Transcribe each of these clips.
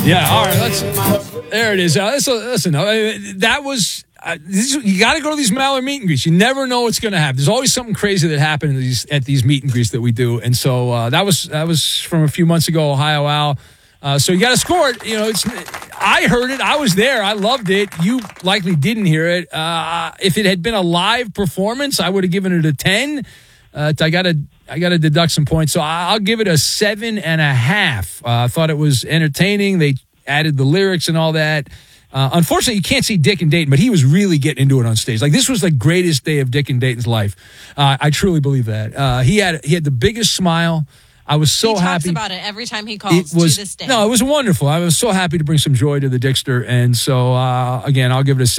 Yeah, all right. There it is. Listen, that was. You got to go to these Maller meet and greets. You never know what's going to happen. There's always something crazy that happens at these meet and greets that we do. And so that was from a few months ago, Ohio Al. So you got to score it. I heard it. I was there. I loved it. You likely didn't hear it. If it had been a live performance, I would have given it a 10. I got to deduct some points, so I'll give it a 7.5. I thought it was entertaining. They added the lyrics and all that. Unfortunately, you can't see Dick and Dayton, but he was really getting into it on stage. Like, this was the greatest day of Dick and Dayton's life. I truly believe that. He had the biggest smile. I was so happy. He talks about it every time he calls to this day. No, it was wonderful. I was so happy to bring some joy to the Dickster. And so, again, I'll give it a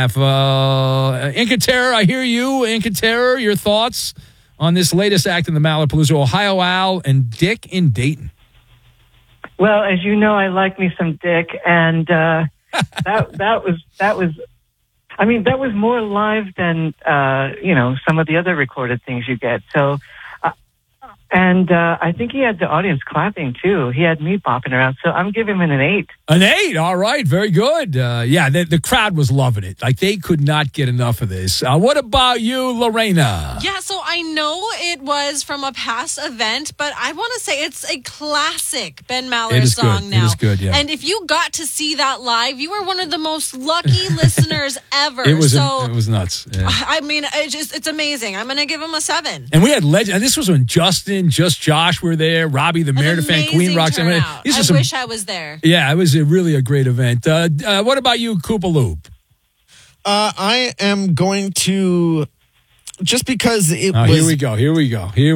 7.5. Inca Terror, I hear you. Inca Terror, your thoughts on this latest act in the Malapalooza, Ohio Al and Dick in Dayton? Well, as you know, I like me some Dick, and that was. I mean, that was more live than some of the other recorded things you get. So, and I think he had the audience clapping too. He had me bopping around. So I'm giving him an 8. An 8. All right. Very good. The crowd was loving it. Like, they could not get enough of this. What about you, Lorena? Yeah, so I know it was from a past event, but I want to say it's a classic Ben Maller song good. now. It is good, yeah. And if you got to see that live, you were one of the most lucky listeners ever. It was nuts. Yeah. I mean, it's amazing. I'm going to give him a 7. And we had legends. And this was when Justin, Just Josh were there. Robbie, the Meredith fan, Queen Roxanne. I wish I was there. Yeah, it was really a great event. What about you, Koopa Loop? I am going to, just because it was... Here we go. Here he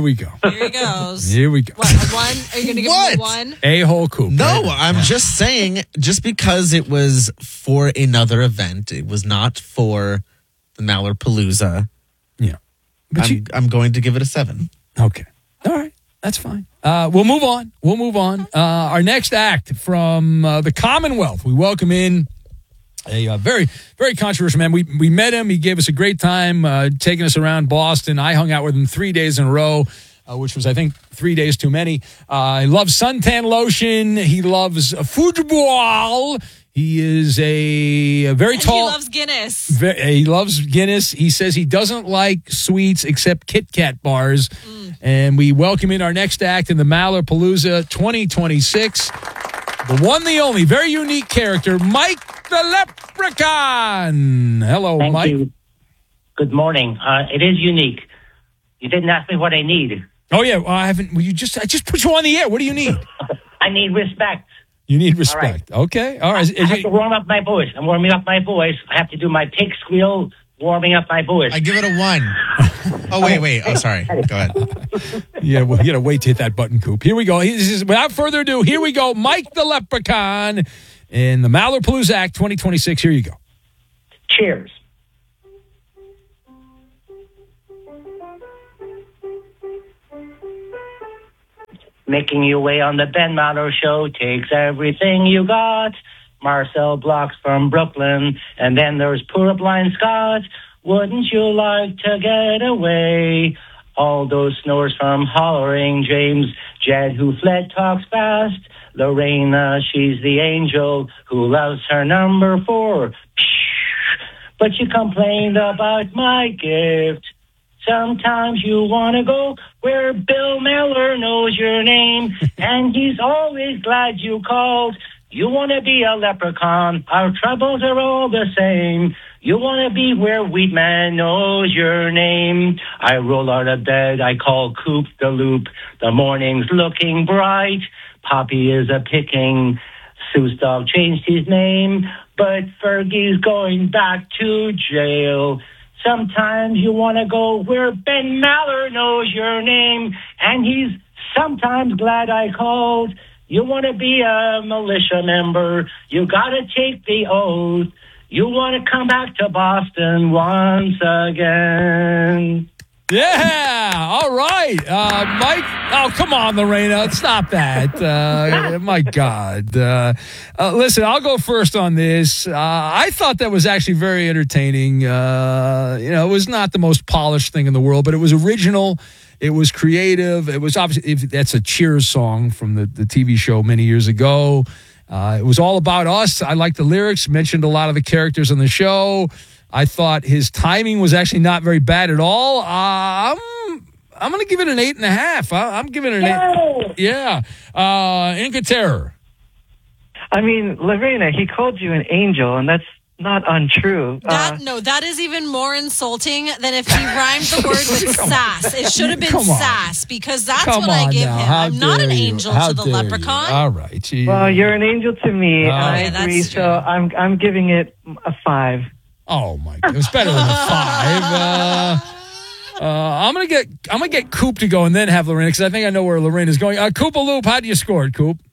goes. Here we go. What, a 1? Are you going to give him a 1? A-hole Coop. No, I'm just saying, just because it was for another event, it was not for the Mallerpalooza. Yeah. I'm going to give it a 7. Okay. All right. That's fine. We'll move on. Our next act from the Commonwealth. We welcome in a very, very controversial man. We met him. He gave us a great time taking us around Boston. I hung out with him 3 days in a row, which was, I think, 3 days too many. He loves suntan lotion. He loves football. He is a very tall... He loves Guinness. He loves Guinness. He says he doesn't like sweets except Kit Kat bars. And we welcome in our next act in the Mallerpalooza 2026. The one, the only, very unique character, Mike the Leprechaun. Hello, Thank Mike. you. Good morning. It is unique. You didn't ask me what I need. Oh, yeah. Well, I haven't... I just put you on the air. What do you need? I need respect. You need respect. All right. Okay. All right. I have to warm up my voice. I'm warming up my voice. I have to do my pig squeal warming up my voice. I give it a 1. Oh, wait. Oh, sorry. Go ahead. Yeah, well, you got to wait to hit that button, Coop. Here we go. Without further ado, here we go. Mike the Leprechaun in the Mallerpalooza Act 2026. Here you go. Cheers. Making your way on the Ben Maller Show takes everything you got. Marcel Blocks from Brooklyn, and then there's poor blind Scott. Wouldn't you like to get away? All those snores from hollering James. Jed, who fled, talks fast. Lorena, she's the angel who loves her number 4. But you complained about my gift. Sometimes you want to go where Bill Maller knows your name, and he's always glad you called. You want to be a leprechaun. Our troubles are all the same. You want to be where Wheatman knows your name. I roll out of bed. I call Coop the Loop. The morning's looking bright. Poppy is a picking. Seuss Dog changed his name, but Fergie's going back to jail. Sometimes you want to go where Ben Maller knows your name, and he's sometimes glad I called. You want to be a militia member, you got to take the oath. You want to come back to Boston once again. Yeah, all right. Mike, oh, come on, Lorena. Stop that. My God. Listen, I'll go first on this. I thought that was actually very entertaining. It was not the most polished thing in the world, but it was original. It was creative. It was obviously, that's a Cheers song from the TV show many years ago. It was all about us. I liked the lyrics, mentioned a lot of the characters on the show. I thought his timing was actually not very bad at all. I'm going to give it an 8.5. I'm giving it an 8. Yeah. Inca Terror. I mean, Lorena, he called you an angel, and that's not untrue. That is even more insulting than if he rhymed the word with sass. It should have been sass, because that's what I give him. I'm not an angel to the leprechaun. All right. Geez. Well, you're an angel to me. I agree. So I'm giving it a 5. Oh my God. It was better than a 5. I'm gonna get Coop to go and then have Lorena, because I think I know where Lorena's going. Koopaloop, how do you score it, Coop?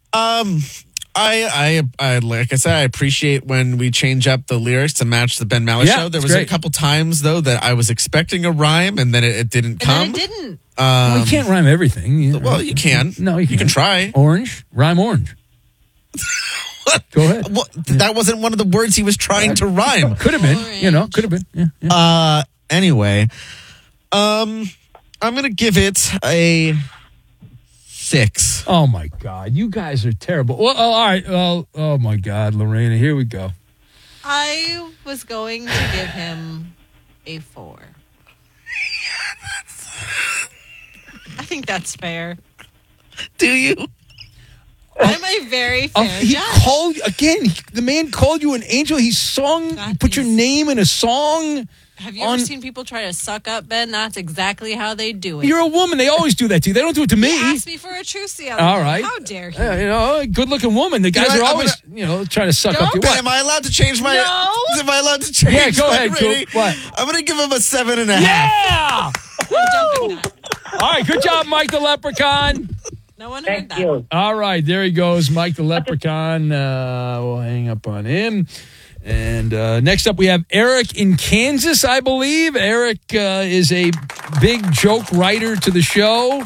I like I said, I appreciate when we change up the lyrics to match the Ben Maller show. There was a couple times though that I was expecting a rhyme and then it didn't come. And then it didn't. We can't rhyme everything. Well, you can. No, you can try. Orange, rhyme orange. Go ahead. Well, that wasn't one of the words he was trying to rhyme. Could have been. Orange. Could have been. Yeah. Anyway, I'm gonna give it a 6. Oh my God, you guys are terrible. Well, all right. Well, oh my God, Lorena, here we go. I was going to give him a 4. I think that's fair. Do you? I'm a very fair He judge. called again. The man called you an angel. He sung. That Put your is- name in a song. Have you ever seen people try to suck up, Ben? That's exactly how they do it. You're a woman. They always do that to you. They don't do it to me. He asked me for a truce the other All day. right. How dare he? Good-looking woman. The guys know are what? always, trying to suck up your Ben, what? am I allowed to change my? No. Am I allowed to change? Yeah, go my ahead, rating? Coop. What? I'm gonna give him a 7.5. Yeah. I'm jumping that. All right. Good job, Mike the Leprechaun. No one heard Thank that. you. All right, there he goes, Mike the Leprechaun. We'll hang up on him. And next up, we have Eric in Kansas, I believe. Eric is a big joke writer to the show.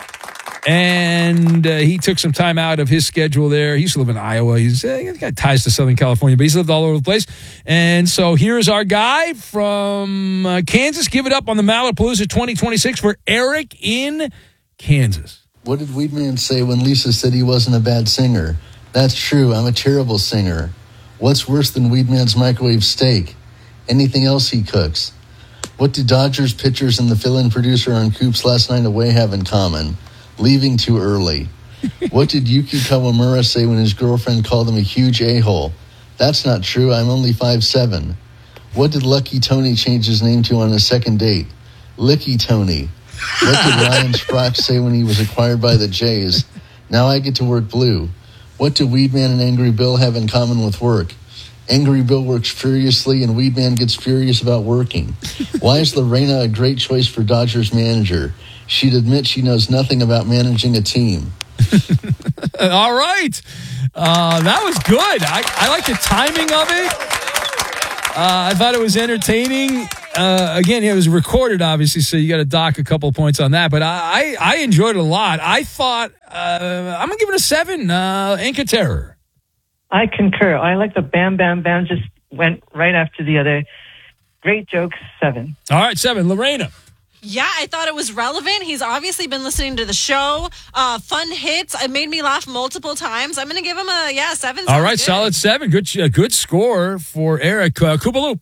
And he took some time out of his schedule there. He used to live in Iowa. He's got ties to Southern California, but he's lived all over the place. And so here's our guy from Kansas. Give it up on the Malapalooza 2026 for Eric in Kansas. What did Weedman say when Lisa said he wasn't a bad singer? That's true. I'm a terrible singer. What's worse than Weedman's microwave steak? Anything else he cooks? What do Dodgers pitchers and the fill-in producer on Coop's Last Night Away have in common? Leaving too early. What did Yuki Kawamura say when his girlfriend called him a huge a-hole? That's not true. I'm only 5'7". What did Lucky Tony change his name to on his second date? Licky Tony. What did Ryan Sprock say when he was acquired by the Jays? Now I get to work blue. What do Weedman and Angry Bill have in common with work? Angry Bill works furiously and Weedman gets furious about working. Why is Lorena a great choice for Dodgers manager? She'd admit she knows nothing about managing a team. All right. That was good. I like the timing of it. I thought it was entertaining. Again, it was recorded, obviously, so you got to dock a couple points on that. But I enjoyed it a lot. I thought I'm going to give it a 7. Inca Terror. I concur. I like the bam, bam, bam. Just went right after the other. Great jokes. 7. All right, 7. Lorena. Yeah, I thought it was relevant. He's obviously been listening to the show. Fun hits. It made me laugh multiple times. I'm going to give him a 7. All right, Good. solid 7. Good score for Eric. Koopaloop.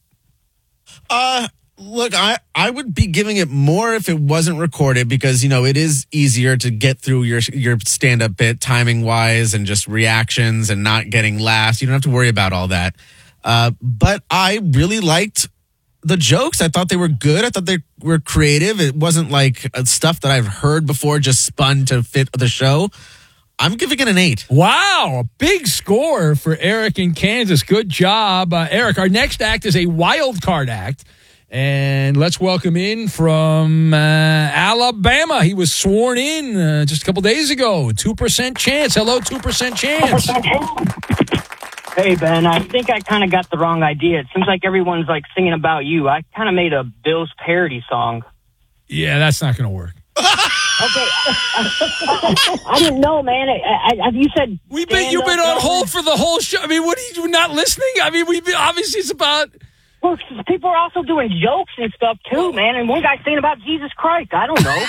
Look, I would be giving it more if it wasn't recorded because, it is easier to get through your stand-up bit timing-wise and just reactions and not getting laughs. You don't have to worry about all that. But I really liked the jokes. I thought they were good. I thought they were creative. It wasn't like stuff that I've heard before just spun to fit the show. I'm giving it an 8. Wow, a big score for Eric in Kansas. Good job, Eric. Our next act is a wild card act. And let's welcome in from Alabama. He was sworn in just a couple days ago. 2% chance. Hello, 2% chance. Hey, Ben, I think I kind of got the wrong idea. It seems like everyone's singing about you. I kind of made a Bills parody song. Yeah, that's not going to work. Okay. I didn't know, man. You said You've been on hold for the whole show. I mean, what are you not listening? I mean, obviously it's about... People are also doing jokes and stuff too, man. And one guy's saying about Jesus Christ. I don't know.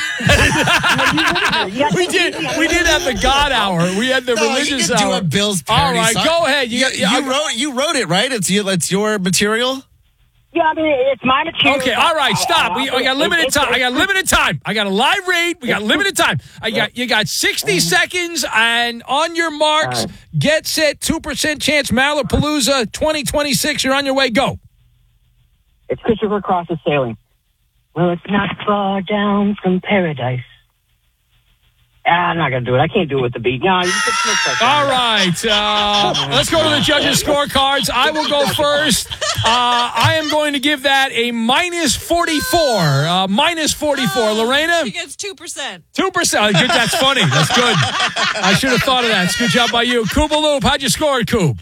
We did have the God hour. We had the religious hour. Do a Bills parody. All right, go ahead. You wrote it, right? It's your material. Yeah, I mean, it's my material. Okay, all right, stop. I got limited time. I got limited time. I got a live read. We got limited time. You got 60 seconds, and on your marks, get set, 2% chance, Malapalooza 2026. You're on your way. Go. It's Christopher Cross's Sailing. Well, it's not far down from paradise. I'm not going to do it. I can't do it with the beat. No, you just all right. Let's go to the judges' scorecards. I will go first. I am going to give that a minus 44. Minus 44. Lorena? She gets 2%. 2%. Good. That's funny. That's good. I should have thought of that. It's good job by you. Koopaloop, how'd you score it, Coop?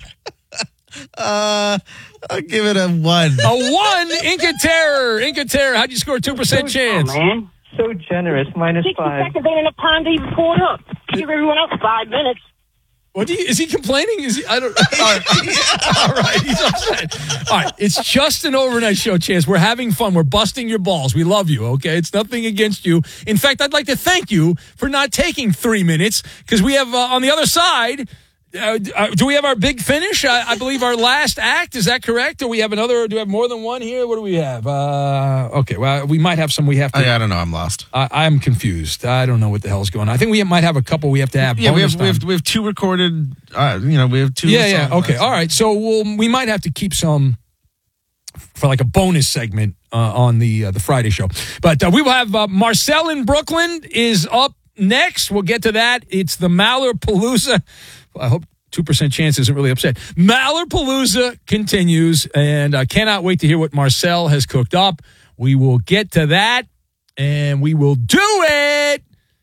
I'll give it a 1. A 1? Inca Terror, how'd you score 2% chance? Man. So generous, minus 60 5. seconds ain't enough time to even pull it up. Give everyone else 5 minutes. What is he complaining? Is he? I don't. All right, he's upset. All right, it's just an overnight show, Chance. We're having fun. We're busting your balls. We love you. Okay, it's nothing against you. In fact, I'd like to thank you for not taking 3 minutes because we have on the other side. Do we have our big finish? I believe our last act. Is that correct? Do we have another? Do we have more than one here? What do we have? Okay, well, we might have some. We have to. I don't know. I'm lost. I'm confused. I don't know what the hell's going on. I think we might have a couple. We have to have. Yeah, we have 2 recorded. We have 2. Yeah. Okay. All right. So we might have to keep some for like a bonus segment on the Friday show. But we will have Marcel in Brooklyn is up next. We'll get to that. It's the Malapalooza. I hope 2% chance isn't really upset. Malapalooza continues, and I cannot wait to hear what Marcel has cooked up. We will get to that, and we will do it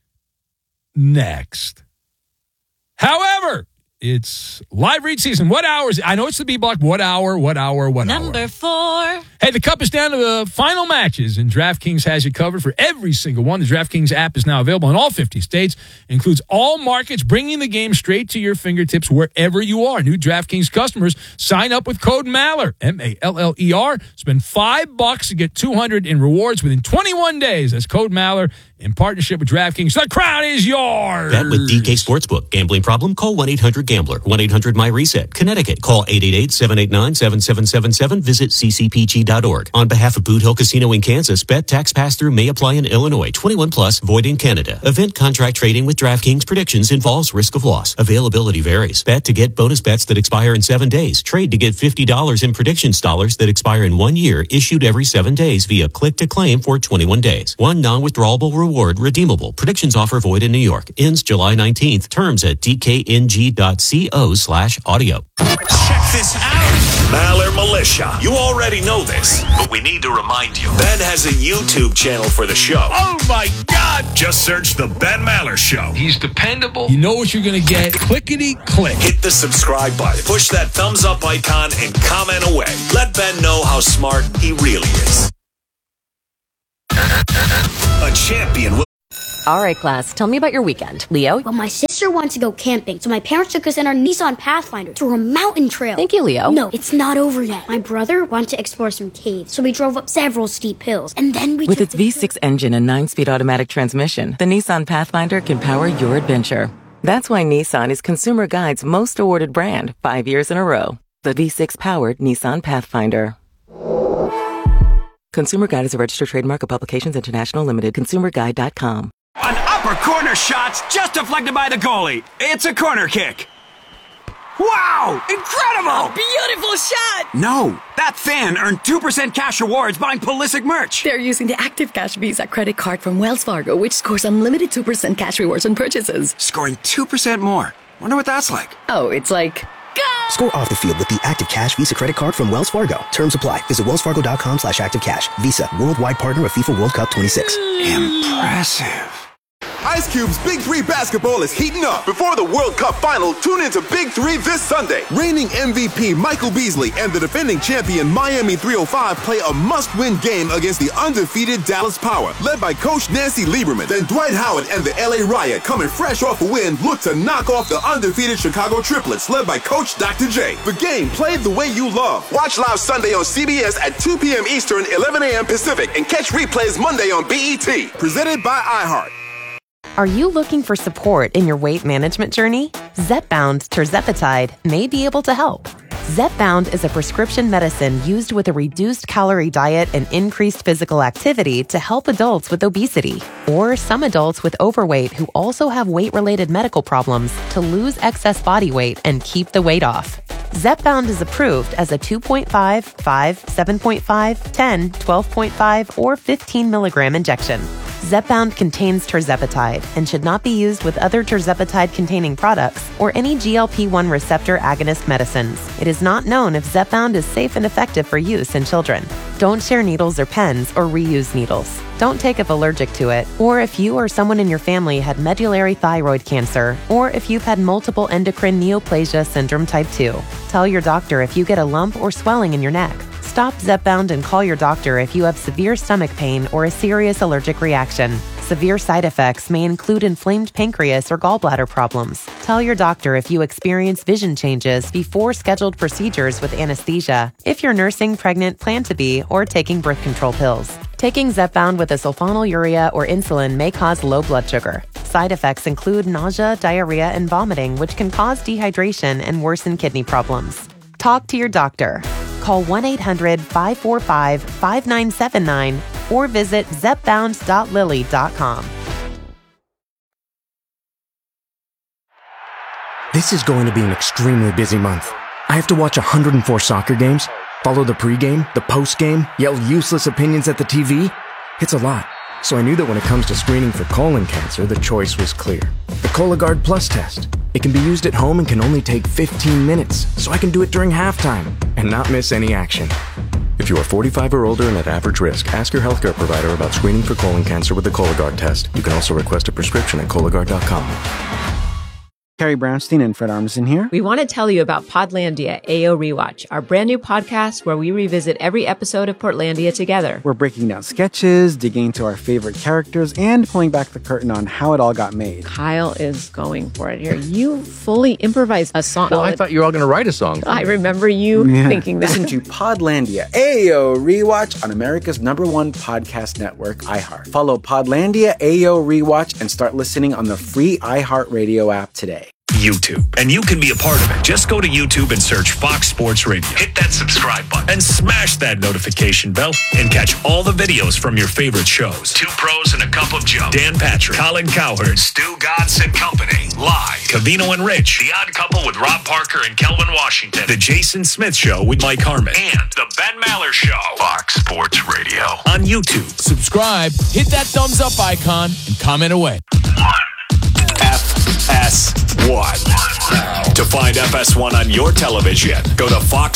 next. However, it's live read season. What hours? I know it's the B block. What hour? Number 4. Hey, the cup is down to the final matches, and DraftKings has you covered for every single one. The DraftKings app is now available in all 50 states. It includes all markets, bringing the game straight to your fingertips wherever you are. New DraftKings customers sign up with code MALLER, M-A-L-L-E-R. Spend $5 to get $200 in rewards within 21 days. That's code MALLER in partnership with DraftKings. The crown is yours. Bet with DK Sportsbook. Gambling problem? Call 1-800-GAMBLER. 1-800-MY-RESET. Connecticut. Call 888-789-7777. Visit ccpg.org. On behalf of Boot Hill Casino in Kansas, bet tax pass-through may apply in Illinois. 21 plus, void in Canada. Event contract trading with DraftKings predictions involves risk of loss. Availability varies. Bet to get bonus bets that expire in 7 days. Trade to get $50 in predictions dollars that expire in 1 year, issued every 7 days via click to claim for 21 days. One non-withdrawable reward redeemable. Predictions offer void in New York. Ends July 19th. Terms at dkng.co/audio. Check this out. Maller Militia. You already know this, but we need to remind you. Ben has a YouTube channel for the show. Oh, my God. Just search The Ben Maller Show. He's dependable. You know what you're going to get. Clickety-click. Hit the subscribe button. Push that thumbs up icon and comment away. Let Ben know how smart he really is. A champion will... All right, class, tell me about your weekend. Leo? Well, my sister wanted to go camping, so my parents took us in our Nissan Pathfinder to a mountain trail. Thank you, Leo. No, it's not over yet. My brother wanted to explore some caves, so we drove up several steep hills, and then we With its V6 engine and 9-speed automatic transmission, the Nissan Pathfinder can power your adventure. That's why Nissan is Consumer Guide's most awarded brand 5 years in a row. The V6-powered Nissan Pathfinder. Consumer Guide is a registered trademark of Publications International Limited. ConsumerGuide.com. An upper corner shot's just deflected by the goalie. It's a corner kick. Wow! Incredible! A beautiful shot! No, that fan earned 2% cash rewards buying Pulisic merch. They're using the Active Cash Visa credit card from Wells Fargo, which scores unlimited 2% cash rewards on purchases. Scoring 2% more. Wonder what that's like. Oh, it's like... Go! Score off the field with the Active Cash Visa credit card from Wells Fargo. Terms apply. Visit wellsfargo.com/activecash. Visa, worldwide partner of FIFA World Cup 26. Impressive. Ice Cube's Big 3 basketball is heating up. Before the World Cup final, tune into Big 3 this Sunday. Reigning MVP Michael Beasley and the defending champion Miami 305 play a must-win game against the undefeated Dallas Power, led by Coach Nancy Lieberman. Then Dwight Howard and the LA Riot, coming fresh off a win, look to knock off the undefeated Chicago Triplets, led by Coach Dr. J. The game played the way you love. Watch live Sunday on CBS at 2 p.m. Eastern, 11 a.m. Pacific, and catch replays Monday on BET. Presented by iHeart. Are you looking for support in your weight management journey? Zepbound tirzepatide may be able to help. Zepbound is a prescription medicine used with a reduced calorie diet and increased physical activity to help adults with obesity, or some adults with overweight who also have weight-related medical problems to lose excess body weight and keep the weight off. Zepbound is approved as a 2.5, 5, 7.5, 10, 12.5, or 15 milligram injection. Zepbound contains tirzepatide and should not be used with other tirzepatide-containing products or any GLP-1 receptor agonist medicines. It is not known if Zepbound is safe and effective for use in children. Don't share needles or pens or reuse needles. Don't take if allergic to it, or if you or someone in your family had medullary thyroid cancer, or if you've had multiple endocrine neoplasia syndrome type 2. Tell your doctor if you get a lump or swelling in your neck. Stop Zepbound and call your doctor if you have severe stomach pain or a serious allergic reaction. Severe side effects may include inflamed pancreas or gallbladder problems. Tell your doctor if you experience vision changes before scheduled procedures with anesthesia, if you're nursing, pregnant, plan to be, or taking birth control pills. Taking Zepbound with a sulfonylurea or insulin may cause low blood sugar. Side effects include nausea, diarrhea, and vomiting, which can cause dehydration and worsen kidney problems. Talk to your doctor. Call 1-800-545-5979 or visit zepbound.lilly.com. This is going to be an extremely busy month. I have to watch 104 soccer games, follow the pregame, the postgame, yell useless opinions at the TV. It's a lot. So I knew that when it comes to screening for colon cancer, the choice was clear. The Cologuard Plus test. It can be used at home and can only take 15 minutes, so I can do it during halftime and not miss any action. If you are 45 or older and at average risk, ask your healthcare provider about screening for colon cancer with the Cologuard test. You can also request a prescription at Cologuard.com. Carrie Brownstein and Fred Armisen here. We want to tell you about Podlandia AO Rewatch, our brand new podcast where we revisit every episode of Portlandia together. We're breaking down sketches, digging into our favorite characters, and pulling back the curtain on how it all got made. Kyle is going for it here. You fully improvised a song. Well, I thought you were all going to write a song. I remember you thinking that. Listen to Podlandia AO Rewatch on America's #1 podcast network, iHeart. Follow Podlandia AO Rewatch and start listening on the free iHeartRadio app today. YouTube. And you can be a part of it. Just go to YouTube and search Fox Sports Radio. Hit that subscribe button and smash that notification bell and catch all the videos from your favorite shows. Two Pros and a Cup of Joe. Dan Patrick, Colin Cowherd, Stu Godson Company. Live. Covino and Rich. The Odd Couple with Rob Parker and Kelvin Washington. The Jason Smith Show with Mike Harmon. And The Ben Maller Show. Fox Sports Radio. On YouTube. Subscribe, hit that thumbs up icon, and comment away. FS1. To find FS1 on your television, go to Fox